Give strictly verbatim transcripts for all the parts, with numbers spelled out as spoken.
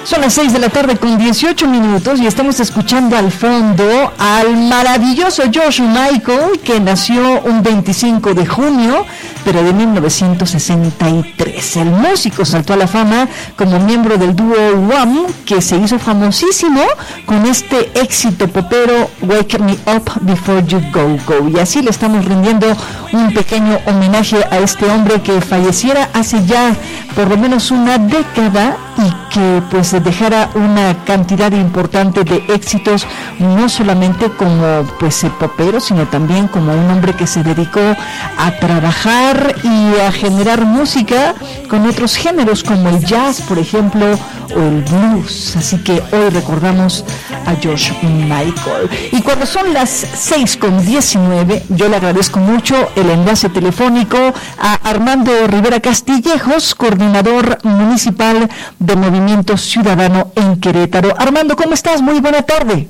Son las seis de la tarde con dieciocho minutos y estamos escuchando al fondo al maravilloso George Michael, que nació un veinticinco de junio, pero de mil novecientos sesenta y tres. El músico saltó a la fama como miembro del dúo Wham, que se hizo famosísimo con este éxito popero Wake Me Up Before You Go Go. Y así le estamos rindiendo un pequeño homenaje a este hombre que falleciera hace ya por lo menos una década y que pues dejara una cantidad importante de éxitos, no solamente como pues popero, sino también como un hombre que se dedicó a trabajar y a generar música con otros géneros como el jazz, por ejemplo, o el blues. Así que hoy recordamos a George Michael. Y cuando son las seis con diecinueve, yo le agradezco mucho el enlace telefónico a Armando Rivera Castillejos, coordinador municipal de Movimiento Ciudadano en Querétaro. Armando, ¿cómo estás? Muy buena tarde.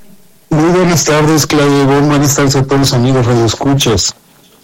Muy buenas tardes, Claudia. Buenas tardes a todos los amigos radioescuchas.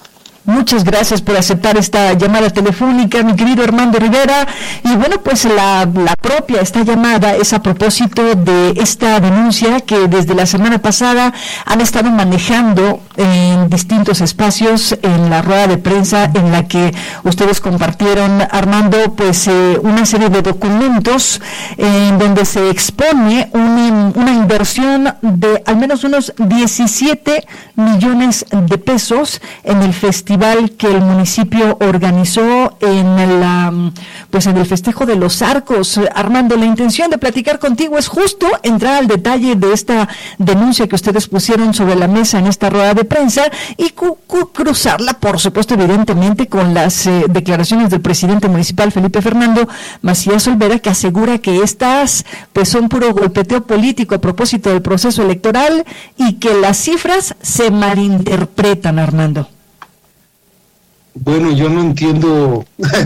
Muchas gracias por aceptar esta llamada telefónica, mi querido Armando Rivera. Y bueno, pues la, la propia, esta llamada es a propósito de esta denuncia que desde la semana pasada han estado manejando en distintos espacios en la rueda de prensa en la que ustedes compartieron, Armando, pues eh, una serie de documentos en donde se expone un, una inversión de al menos unos diecisiete millones de pesos en el festival que el municipio organizó en la pues en el festejo de los arcos. Armando, la intención de platicar contigo es justo entrar al detalle de esta denuncia que ustedes pusieron sobre la mesa en esta rueda de prensa y cu- cu- cruzarla, por supuesto, evidentemente, con las eh, declaraciones del presidente municipal Felipe Fernando Macías Olvera, que asegura que estas pues son puro golpeteo político a propósito del proceso electoral y que las cifras se malinterpretan, Armando. Bueno, yo no entiendo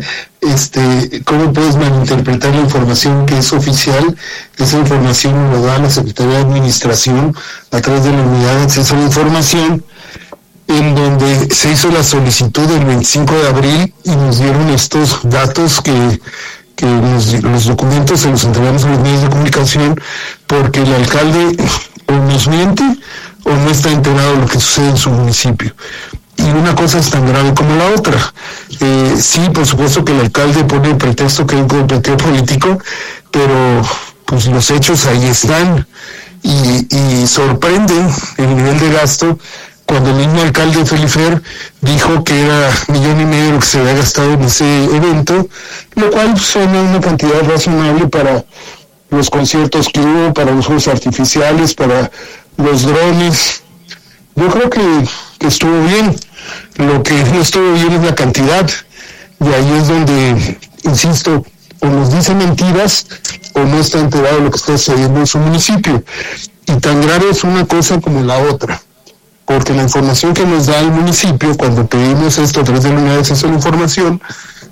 este cómo puedes malinterpretar la información que es oficial. Esa información lo da la Secretaría de Administración a través de la Unidad de Acceso a la Información, en donde se hizo la solicitud el veinticinco de abril y nos dieron estos datos que, que nos, los documentos se los entregamos a los medios de comunicación, porque el alcalde o nos miente o no está enterado de lo que sucede en su municipio. Y una cosa es tan grave como la otra. Eh, sí, por supuesto que el alcalde pone el pretexto que hay un golpeteo político, pero pues los hechos ahí están y, y sorprenden el nivel de gasto cuando el mismo alcalde Felifer dijo que era millón y medio lo que se había gastado en ese evento, lo cual suena una cantidad razonable para los conciertos que hubo, para los juegos artificiales, para los drones. Yo creo que, que estuvo bien. Lo que no estuvo bien es la cantidad, y ahí es donde, insisto, o nos dice mentiras o no está enterado de lo que está sucediendo en su municipio. Y tan grave es una cosa como la otra, porque la información que nos da el municipio cuando pedimos esto a través de la Unidad de Acceso a la Información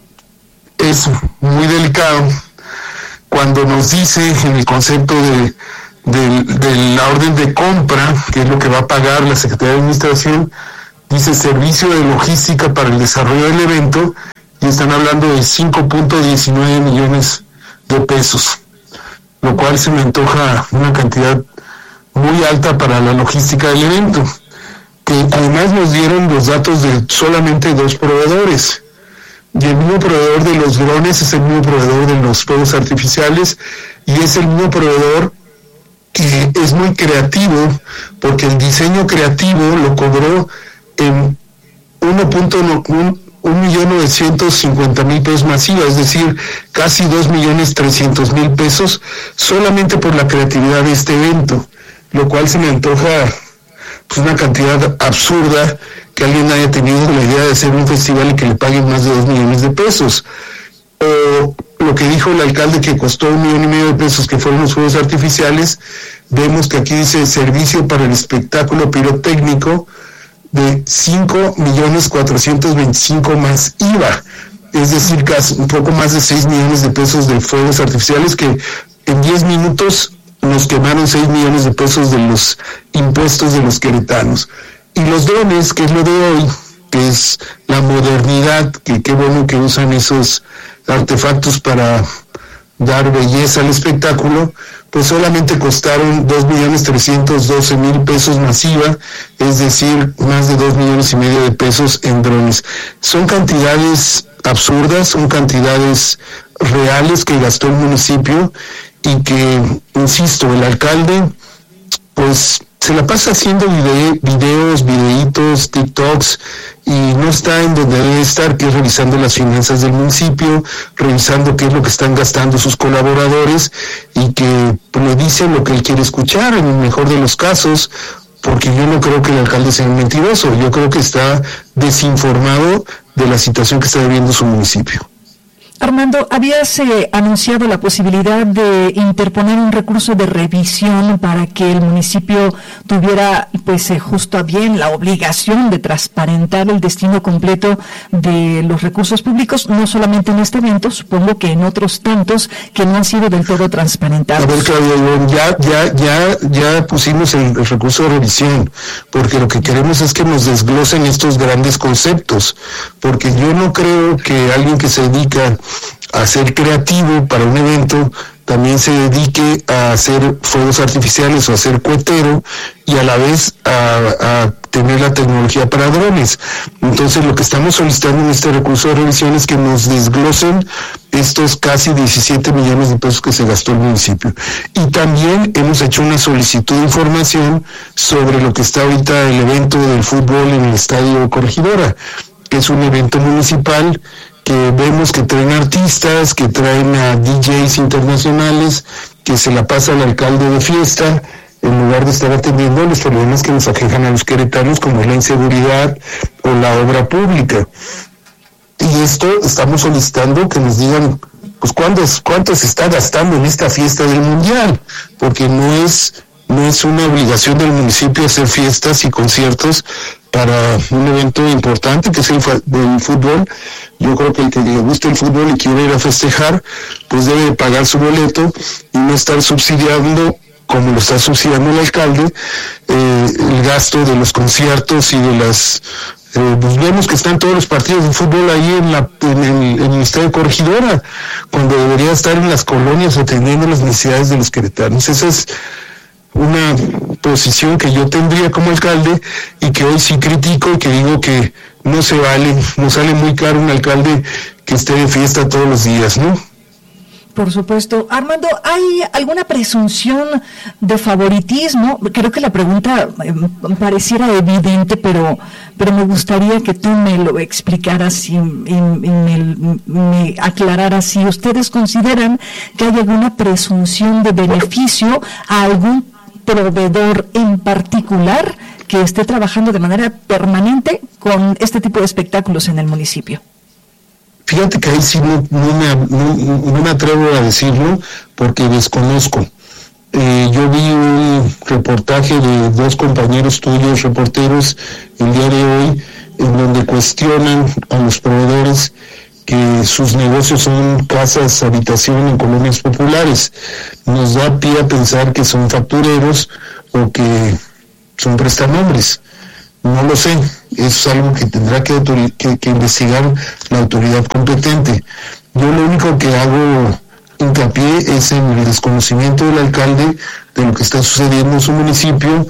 es muy delicado. Cuando nos dice en el concepto de De, de la orden de compra, que es lo que va a pagar la Secretaría de Administración, dice servicio de logística para el desarrollo del evento, y están hablando de cinco punto diecinueve millones de pesos, lo cual se me antoja una cantidad muy alta para la logística del evento, que además nos dieron los datos de solamente dos proveedores, y el mismo proveedor de los drones es el mismo proveedor de los fuegos artificiales, y es el mismo proveedor que es muy creativo, porque el diseño creativo lo cobró en un millón novecientos cincuenta mil pesos masiva, es decir, casi dos millones trescientos mil pesos solamente por la creatividad de este evento, lo cual se me antoja pues una cantidad absurda que alguien haya tenido la idea de hacer un festival y que le paguen más de dos millones de pesos. O lo que dijo el alcalde, que costó un millón y medio de pesos, que fueron los fuegos artificiales. Vemos que aquí dice servicio para el espectáculo pirotécnico de cinco millones cuatrocientos veinticinco más I V A, es decir, casi un poco más de seis millones de pesos de fuegos artificiales, que en diez minutos nos quemaron seis millones de pesos de los impuestos de los queretanos. Y los drones, que es lo de hoy, que es la modernidad, que qué bueno que usan esos artefactos para dar belleza al espectáculo, pues solamente costaron dos millones trescientos doce mil pesos masiva, es decir, más de dos millones y medio de pesos en drones. Son cantidades absurdas, son cantidades reales que gastó el municipio y que, insisto, el alcalde pues se la pasa haciendo vide- videos, videitos, TikToks, y no está en donde debe estar, que es revisando las finanzas del municipio, revisando qué es lo que están gastando sus colaboradores, y que pues, le dicen lo que él quiere escuchar, en el mejor de los casos, porque yo no creo que el alcalde sea un mentiroso, yo creo que está desinformado de la situación que está viviendo su municipio. Armando, habías eh, anunciado la posibilidad de interponer un recurso de revisión para que el municipio tuviera, pues, eh, justo a bien la obligación de transparentar el destino completo de los recursos públicos, no solamente en este evento, supongo que en otros tantos que no han sido del todo transparentados. A ver, Claudia, ya, ya, ya, ya pusimos el, el recurso de revisión, porque lo que queremos es que nos desglosen estos grandes conceptos, porque yo no creo que alguien que se dedica a ser creativo para un evento también se dedique a hacer fuegos artificiales o a ser cuetero y a la vez a, a tener la tecnología para drones. Entonces lo que estamos solicitando en este recurso de revisión es que nos desglosen estos casi diecisiete millones de pesos que se gastó el municipio. Y también hemos hecho una solicitud de información sobre lo que está ahorita el evento del fútbol en el Estadio Corregidora, que es un evento municipal que vemos que traen artistas, que traen a D Js internacionales, que se la pasa al alcalde de fiesta, en lugar de estar atendiendo los problemas que nos aquejan a los queretanos, como es la inseguridad o la obra pública. Y esto estamos solicitando que nos digan, pues, cuánto, cuánto se está gastando en esta fiesta del Mundial, porque no es, no es una obligación del municipio hacer fiestas y conciertos para un evento importante que es el, el fútbol. Yo creo que el que le guste el fútbol y quiere ir a festejar, pues debe pagar su boleto y no estar subsidiando, como lo está subsidiando el alcalde, eh, el gasto de los conciertos y de las... Eh, pues vemos que están todos los partidos de fútbol ahí en, la, en, el, en el Estadio Corregidora, cuando debería estar en las colonias atendiendo las necesidades de los queretanos. Esa es una posición que yo tendría como alcalde y que hoy sí critico y que digo que no se vale, nos sale muy caro un alcalde que esté de fiesta todos los días, ¿no? Por supuesto. Armando, ¿hay alguna presunción de favoritismo? Creo que la pregunta eh, pareciera evidente, pero pero me gustaría que tú me lo explicaras y, y, y me, me aclararas si ustedes consideran que hay alguna presunción de beneficio a algún proveedor en particular que esté trabajando de manera permanente con este tipo de espectáculos en el municipio. Fíjate que ahí sí no, no, me, no, no me atrevo a decirlo porque desconozco. Eh, yo vi un reportaje de dos compañeros tuyos, reporteros, el día de hoy, en donde cuestionan a los proveedores que sus negocios son casas, habitación en colonias populares. Nos da pie a pensar que son factureros o que son prestanombres. No lo sé, es algo que tendrá que, que, que investigar la autoridad competente. Yo lo único que hago hincapié es en el desconocimiento del alcalde de lo que está sucediendo en su municipio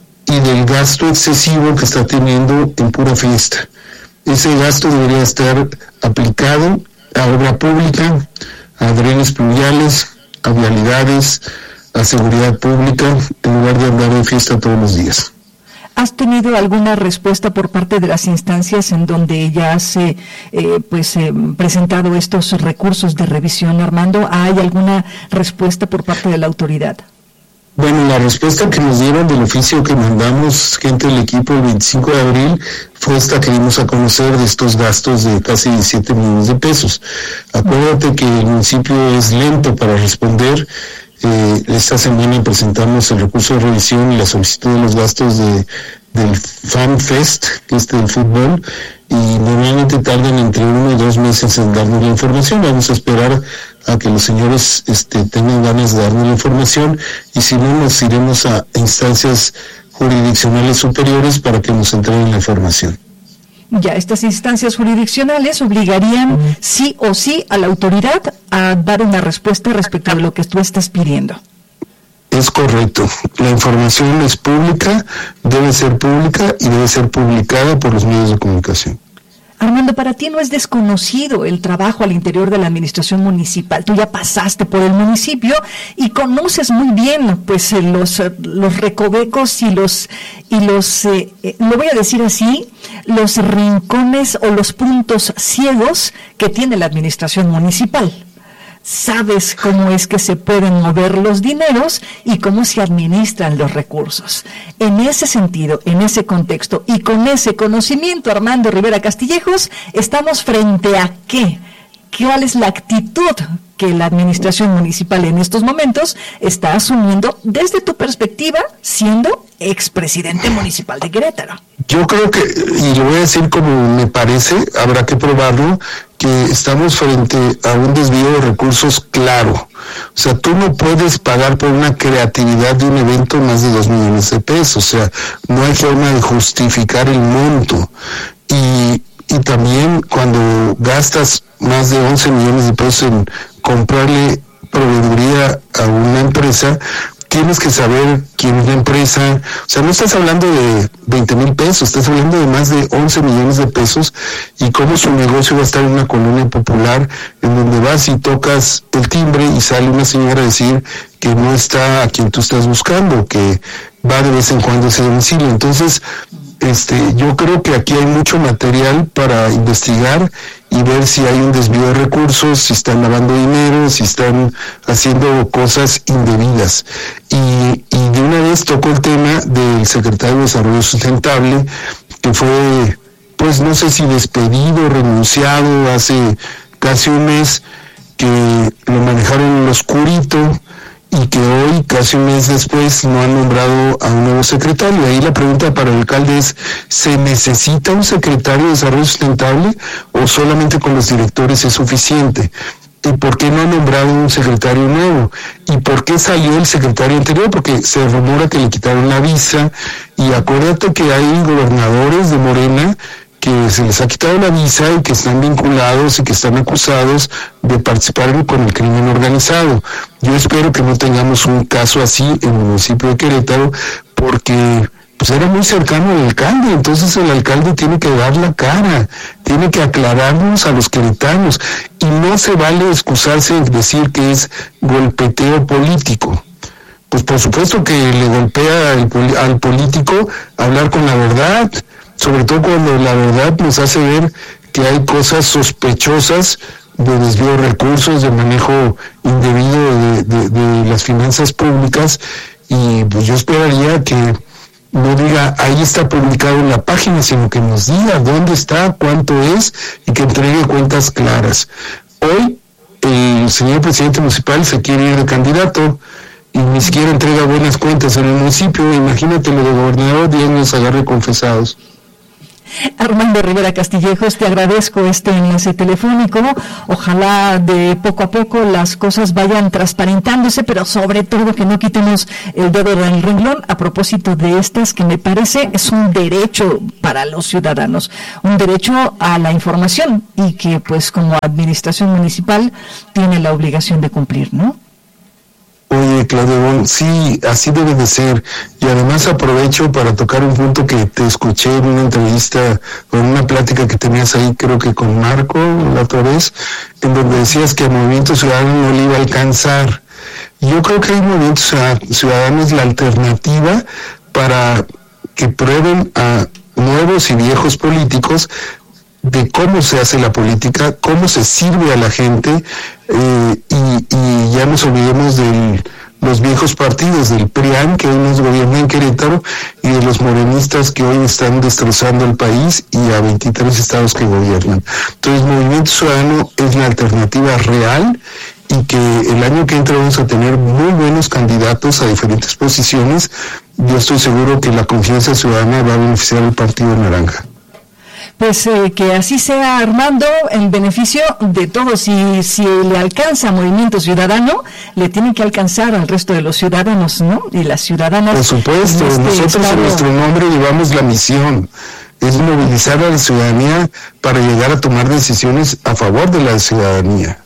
y del gasto excesivo que está teniendo en pura fiesta. Ese gasto debería estar aplicado a obra pública, a drenes pluviales, a vialidades, a seguridad pública, en lugar de andar de fiesta todos los días. ¿Has tenido alguna respuesta por parte de las instancias en donde ya has eh, eh, pues, eh, presentado estos recursos de revisión, Armando? ¿Hay alguna respuesta por parte de la autoridad? Bueno, la respuesta que nos dieron del oficio que mandamos gente del equipo el veinticinco de abril fue esta que dimos a conocer de estos gastos de casi diecisiete millones de pesos. Acuérdate que el municipio es lento para responder. Eh, esta semana presentamos el recurso de revisión y la solicitud de los gastos de del Fan Fest, que es del fútbol, y normalmente tardan entre uno y dos meses en darnos la información. Vamos a esperar a que los señores este, tengan ganas de darnos la información, y si no, nos iremos a instancias jurisdiccionales superiores para que nos entreguen la información. Ya, estas instancias jurisdiccionales obligarían uh-huh. sí o sí a la autoridad a dar una respuesta respecto a lo que tú estás pidiendo. Es correcto. La información es pública, debe ser pública y debe ser publicada por los medios de comunicación. Armando, para ti no es desconocido el trabajo al interior de la administración municipal. Tú ya pasaste por el municipio y conoces muy bien, pues, los los recovecos y los y los, eh, eh, lo voy a decir así, los rincones o los puntos ciegos que tiene la administración municipal. Sabes cómo es que se pueden mover los dineros y cómo se administran los recursos. En ese sentido, en ese contexto y con ese conocimiento, Armando Rivera Castillejos, estamos frente a ¿qué? ¿Cuál es la actitud que la administración municipal en estos momentos está asumiendo desde tu perspectiva, siendo expresidente municipal de Querétaro? Yo creo que, y lo voy a decir como me parece, habrá que probarlo, que estamos frente a un desvío de recursos claro. O sea, tú no puedes pagar por una creatividad de un evento más de dos millones de pesos. O sea, no hay forma de justificar el monto. Y, y también cuando gastas más de once millones de pesos en comprarle proveeduría a una empresa, tienes que saber quién es la empresa. O sea, no estás hablando de veinte mil pesos, estás hablando de más de once millones de pesos y cómo su negocio va a estar en una colonia popular en donde vas y tocas el timbre y sale una señora a decir que no está a quien tú estás buscando, que va de vez en cuando a ese domicilio. Entonces, este, yo creo que aquí hay mucho material para investigar y ver si hay un desvío de recursos, si están lavando dinero, si están haciendo cosas indebidas. Y, y de una vez tocó el tema del secretario de Desarrollo Sustentable, que fue, pues no sé si despedido, renunciado hace casi un mes, que lo manejaron en lo oscurito, y que hoy, casi un mes después, no han nombrado a un nuevo secretario. Ahí la pregunta para el alcalde es, ¿se necesita un secretario de Desarrollo Sustentable o solamente con los directores es suficiente? ¿Y por qué no ha nombrado un secretario nuevo? ¿Y por qué salió el secretario anterior? Porque se rumora que le quitaron la visa, y acuérdate que hay gobernadores de Morena que se les ha quitado la visa y que están vinculados y que están acusados de participar con el crimen organizado. Yo espero que no tengamos un caso así en el municipio de Querétaro, porque pues era muy cercano al alcalde. Entonces el alcalde tiene que dar la cara, tiene que aclararnos a los queretanos, y no se vale excusarse en decir que es golpeteo político. Pues por supuesto que le golpea al, al político hablar con la verdad, sobre todo cuando la verdad nos hace ver que hay cosas sospechosas de desvío de recursos, de manejo indebido de, de, de las finanzas públicas, y pues yo esperaría que no diga ahí está publicado en la página, sino que nos diga dónde está, cuánto es, y que entregue cuentas claras. Hoy el señor presidente municipal se quiere ir de candidato y ni siquiera entrega buenas cuentas en el municipio. Imagínate lo de gobernador, diez nos agarre confesados. Armando Rivera Castillejos, te agradezco este enlace telefónico. Ojalá de poco a poco las cosas vayan transparentándose, pero sobre todo que no quitemos el dedo del renglón a propósito de estas, que me parece es un derecho para los ciudadanos, un derecho a la información, y que pues como administración municipal tiene la obligación de cumplir, ¿no? Oye, Claudio, sí, así debe de ser. Y además aprovecho para tocar un punto que te escuché en una entrevista o en una plática que tenías ahí, creo que con Marco la otra vez, en donde decías que el Movimiento Ciudadano no le iba a alcanzar. Yo creo que el Movimiento Ciudadano es la alternativa para que prueben a nuevos y viejos políticos de cómo se hace la política, cómo se sirve a la gente, eh, y, y ya nos olvidemos de los viejos partidos, del P R I A N, que hoy nos gobierna en Querétaro, y de los morenistas que hoy están destrozando el país y a veintitrés estados que gobiernan. Entonces, Movimiento Ciudadano es la alternativa real, y que el año que entra vamos a tener muy buenos candidatos a diferentes posiciones. Yo estoy seguro que la confianza ciudadana va a beneficiar al Partido Naranja. Pues eh, que así sea, Armando, en beneficio de todos. Y si le alcanza Movimiento Ciudadano, le tiene que alcanzar al resto de los ciudadanos, ¿no? Y las ciudadanas. Por supuesto, este nosotros estado... en nuestro nombre llevamos la misión. es movilizar a la ciudadanía para llegar a tomar decisiones a favor de la ciudadanía.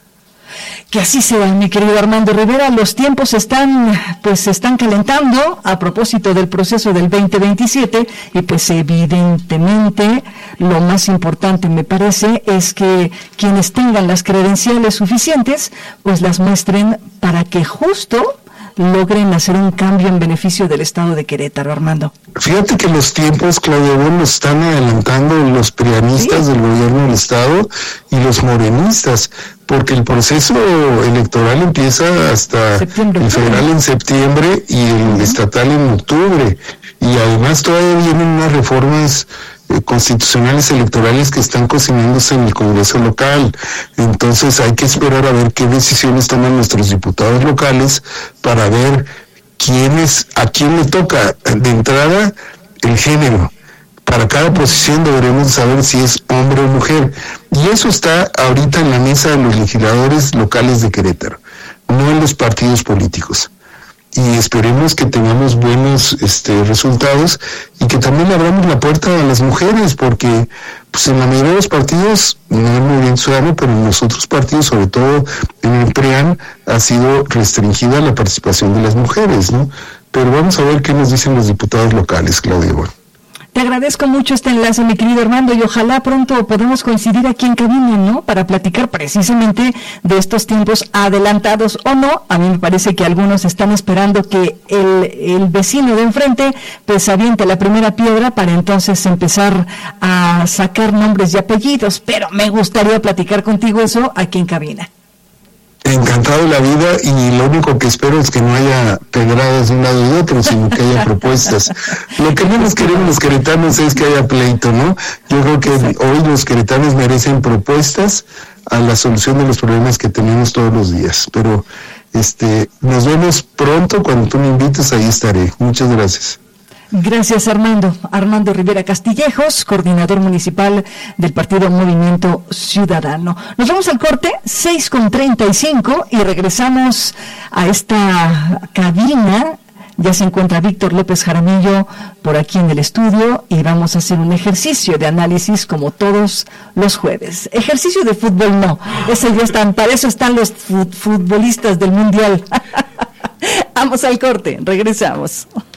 Que así sea, mi querido Armando Rivera. Los tiempos están, pues, se están calentando a propósito del proceso del veinte veintisiete y, pues, evidentemente, lo más importante, me parece, es que quienes tengan las credenciales suficientes, pues, las muestren para que justo logren hacer un cambio en beneficio del estado de Querétaro, Armando. Fíjate que los tiempos, Claudia, bueno, los están adelantando los prianistas ¿Sí? del gobierno del estado y los morenistas, porque el proceso electoral empieza hasta septiembre, el federal en septiembre y el uh-huh. estatal en octubre, y además todavía vienen unas reformas eh, constitucionales electorales que están cocinándose en el Congreso local. Entonces hay que esperar a ver qué decisiones toman nuestros diputados locales para ver quién es, a quién le toca de entrada el género. Para cada posición deberemos saber si es hombre o mujer. Y eso está ahorita en la mesa de los legisladores locales de Querétaro, no en los partidos políticos. Y esperemos que tengamos buenos este, resultados y que también le abramos la puerta a las mujeres, porque pues en la mayoría de los partidos, no en el Movimiento Ciudadano, pero en los otros partidos, sobre todo en el PRIAN, ha sido restringida la participación de las mujeres, ¿no? Pero vamos a ver qué nos dicen los diputados locales, Claudia. Te agradezco mucho este enlace, mi querido Armando, y ojalá pronto podamos coincidir aquí en cabina, ¿no? Para platicar precisamente de estos tiempos adelantados o no. A mí me parece que algunos están esperando que el, el vecino de enfrente pues aviente la primera piedra para entonces empezar a sacar nombres y apellidos, pero me gustaría platicar contigo eso aquí en cabina. Encantado de la vida, y lo único que espero es que no haya pedradas de un lado y otro, sino que haya propuestas. Lo que menos queremos los queretanos es que haya pleito, ¿no? Yo creo que hoy los queretanos merecen propuestas a la solución de los problemas que tenemos todos los días. Pero este, nos vemos pronto, cuando tú me invites, ahí estaré. Muchas gracias. Gracias, Armando. Armando Rivera Castillejos, coordinador municipal del Partido Movimiento Ciudadano. Nos vamos al corte, seis con treinta y cinco, y regresamos a esta cabina. Ya se encuentra Víctor López Jaramillo por aquí en el estudio y vamos a hacer un ejercicio de análisis como todos los jueves. Ejercicio de fútbol no, ese ya están, para eso están los futbolistas del Mundial. Vamos al corte, regresamos.